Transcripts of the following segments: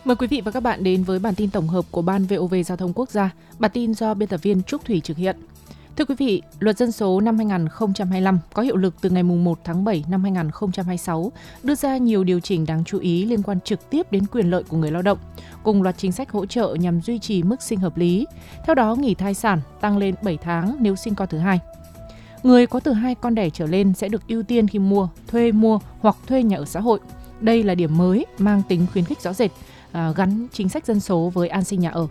Mời quý vị và các bạn đến với bản tin tổng hợp của Ban VOV Giao thông Quốc gia. Bản tin do biên tập viên Trúc Thủy thực hiện. Thưa quý vị, Luật Dân số năm 2025 có hiệu lực từ ngày 1 tháng 7 năm 2026, đưa ra nhiều điều chỉnh đáng chú ý liên quan trực tiếp đến quyền lợi của người lao động, cùng loạt chính sách hỗ trợ nhằm duy trì mức sinh hợp lý. Theo đó, nghỉ thai sản tăng lên 7 tháng nếu sinh con thứ hai. Người có từ 2 con đẻ trở lên sẽ được ưu tiên khi mua hoặc thuê nhà ở xã hội. Đây là điểm mới mang tính khuyến khích rõ rệt, gắn chính sách dân số với an sinh nhà ở.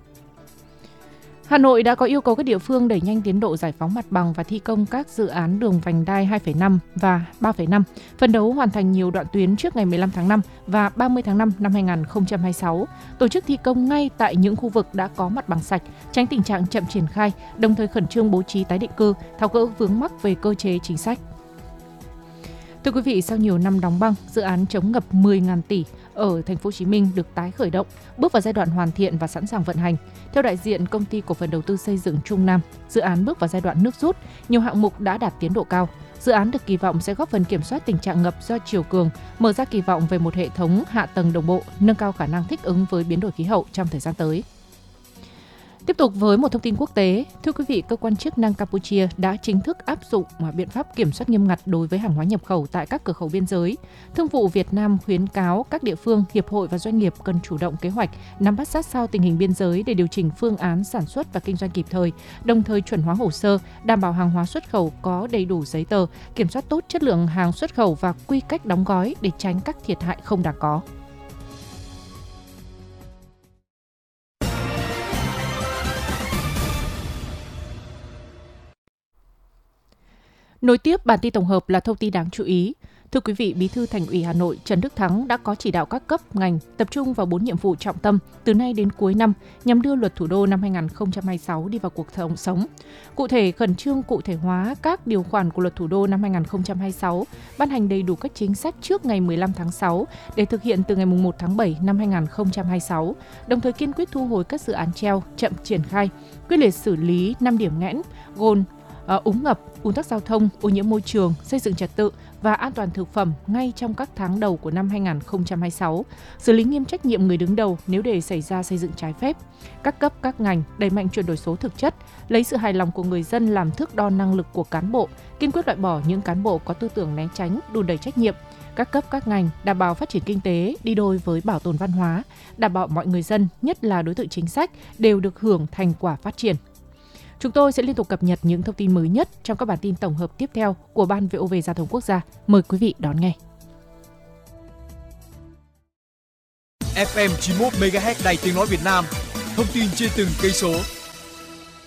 Hà Nội đã có yêu cầu các địa phương đẩy nhanh tiến độ giải phóng mặt bằng và thi công các dự án đường vành đai 2,5 và 3,5, phấn đấu hoàn thành nhiều đoạn tuyến trước ngày 15 tháng 5 và 30 tháng 5 năm 2026, tổ chức thi công ngay tại những khu vực đã có mặt bằng sạch, tránh tình trạng chậm triển khai, đồng thời khẩn trương bố trí tái định cư, tháo gỡ vướng mắc về cơ chế chính sách. Thưa quý vị, sau nhiều năm đóng băng, dự án chống ngập 10.000 tỷ ở thành phố Hồ Chí Minh được tái khởi động, bước vào giai đoạn hoàn thiện và sẵn sàng vận hành. Theo đại diện Công ty Cổ phần Đầu tư Xây dựng Trung Nam, dự án bước vào giai đoạn nước rút, nhiều hạng mục đã đạt tiến độ cao. Dự án được kỳ vọng sẽ góp phần kiểm soát tình trạng ngập do triều cường, mở ra kỳ vọng về một hệ thống hạ tầng đồng bộ, nâng cao khả năng thích ứng với biến đổi khí hậu trong thời gian tới. Tiếp tục với một thông tin quốc tế, thưa quý vị, cơ quan chức năng Campuchia đã chính thức áp dụng biện pháp kiểm soát nghiêm ngặt đối với hàng hóa nhập khẩu tại các cửa khẩu biên giới. Thương vụ Việt Nam khuyến cáo các địa phương, hiệp hội và doanh nghiệp cần chủ động kế hoạch, nắm bắt sát sao tình hình biên giới để điều chỉnh phương án sản xuất và kinh doanh kịp thời, đồng thời chuẩn hóa hồ sơ, đảm bảo hàng hóa xuất khẩu có đầy đủ giấy tờ, kiểm soát tốt chất lượng hàng xuất khẩu và quy cách đóng gói để tránh các thiệt hại không đáng có. Nối tiếp bản tin tổng hợp là thông tin đáng chú ý. Thưa quý vị, Bí thư Thành ủy Hà Nội Trần Đức Thắng đã có chỉ đạo các cấp, ngành tập trung vào 4 nhiệm vụ trọng tâm từ nay đến cuối năm nhằm đưa Luật Thủ đô năm 2026 đi vào cuộc sống. Cụ thể, khẩn trương cụ thể hóa các điều khoản của Luật Thủ đô năm 2026, ban hành đầy đủ các chính sách trước ngày 15 tháng 6 để thực hiện từ ngày 1 tháng 7 năm 2026, đồng thời kiên quyết thu hồi các dự án treo, chậm triển khai, quyết liệt xử lý 5 điểm nghẽn, gồm úng ngập, ùn tắc giao thông, ô nhiễm môi trường, xây dựng trật tự và an toàn thực phẩm ngay trong các tháng đầu của năm 2026, xử lý nghiêm trách nhiệm người đứng đầu nếu để xảy ra xây dựng trái phép. Các cấp, các ngành đẩy mạnh chuyển đổi số thực chất, lấy sự hài lòng của người dân làm thước đo năng lực của cán bộ, kiên quyết loại bỏ những cán bộ có tư tưởng né tránh, đùn đẩy trách nhiệm. Các cấp, các ngành đảm bảo phát triển kinh tế đi đôi với bảo tồn văn hóa, đảm bảo mọi người dân, nhất là đối tượng chính sách, đều được hưởng thành quả phát triển. Chúng tôi sẽ liên tục cập nhật những thông tin mới nhất trong các bản tin tổng hợp tiếp theo của Ban VOV Giao thông Quốc gia. Mời quý vị đón nghe. FM 91 MHz Đài Tiếng nói Việt Nam, thông tin trên từng cây số.